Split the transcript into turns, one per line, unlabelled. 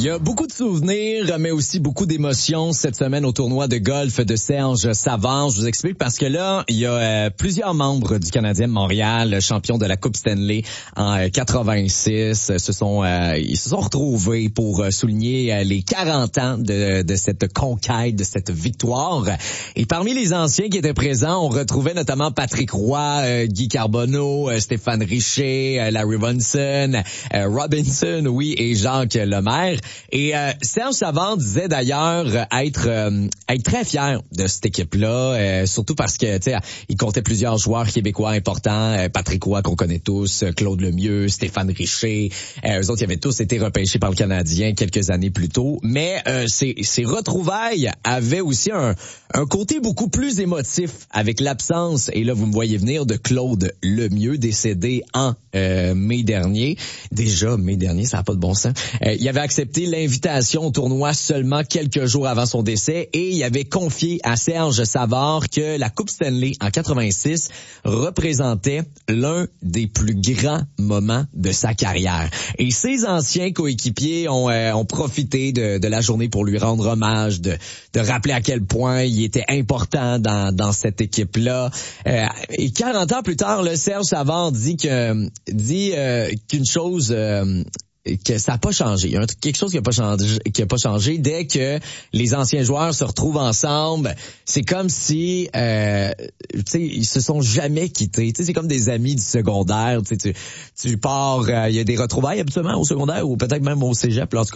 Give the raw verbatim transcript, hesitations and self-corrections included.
y a beaucoup de souvenirs, mais aussi beaucoup d'émotions cette semaine au tournoi de golf de Serge Savard. Je vous explique parce que là, il y a euh, plusieurs membres du Canadien de Montréal, champions de la Coupe Stanley en euh, quatre-vingt-six, se sont euh, ils se sont retrouvés pour euh, souligner euh, les quarante ans de, de cette conquête, de cette victoire. Et parmi les anciens qui étaient présents, on retrouvait notamment Patrick Roy, euh, Guy Carbonneau, euh, Stéphane Richer, euh, Larry Robinson, euh, Robinson, oui, et Jacques Lemaire. Et euh, Serge Savard disait d'ailleurs être euh, être très fier de cette équipe-là, euh, surtout parce que tu sais, il comptait plusieurs joueurs québécois importants, euh, Patrick Roy qu'on connaît tous, Claude Lemieux, Stéphane Richer, euh, eux autres ils avaient tous été repêchés par le Canadien quelques années plus tôt. Mais euh, ces, ces retrouvailles avaient aussi un, un côté beaucoup plus émotif avec l'absence, et là vous me voyez venir, de Claude Lemieux, décédé en euh, mai dernier. Déjà mai dernier, ça n'a pas de bon sens. Euh, il avait accepté l'invitation au tournoi seulement quelques jours avant son décès et il avait confié à Serge Savard que la Coupe Stanley en quatre-vingt-six représentait l'un des plus grands moments de sa carrière. Et ses anciens coéquipiers ont, euh, ont profité de, de la journée pour lui rendre hommage, de, de rappeler à quel point il était important dans, dans cette équipe-là. Euh, et quarante ans plus tard, le Serge Savard dit que dit euh, qu'une chose euh, que ça n'a pas changé. Il y a un, quelque chose qui n'a pas changé, qui a pas changé. Dès que les anciens joueurs se retrouvent ensemble, c'est comme si, euh, tu sais, ils se sont jamais quittés. Tu sais, c'est comme des amis du secondaire. Tu sais, tu, tu pars, il euh, y a des retrouvailles habituellement au secondaire ou peut-être même au cégep. Là, en tout cas,